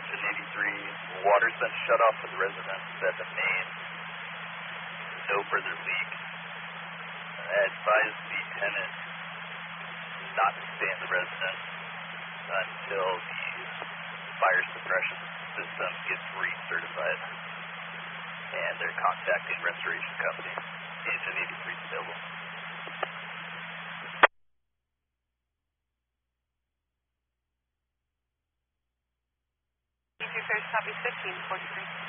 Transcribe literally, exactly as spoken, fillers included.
Engine eighty-three, water's been shut off to the residence at the main. No further leak. I advise the tenant not to stay in the residence until the fire suppression system gets recertified. And they're contacting restoration company. Engine eighty-three is available. First copy fifteen forty-three.